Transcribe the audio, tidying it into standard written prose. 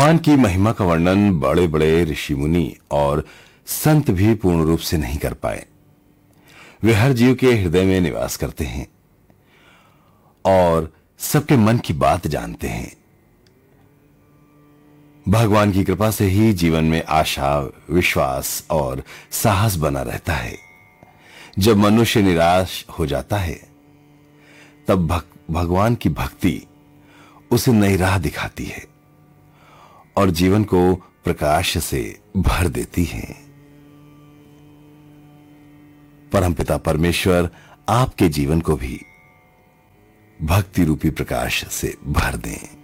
भगवान की महिमा का वर्णन बड़े बड़े ऋषि मुनि और संत भी पूर्ण रूप से नहीं कर पाए। वे हर जीव के हृदय में निवास करते हैं और सबके मन की बात जानते हैं। भगवान की कृपा से ही जीवन में आशा, विश्वास और साहस बना रहता है। जब मनुष्य निराश हो जाता है तब भगवान की भक्ति उसे नई राह दिखाती है और जीवन को प्रकाश से भर देती है। परमपिता परमेश्वर आपके जीवन को भी भक्ति रूपी प्रकाश से भर दें।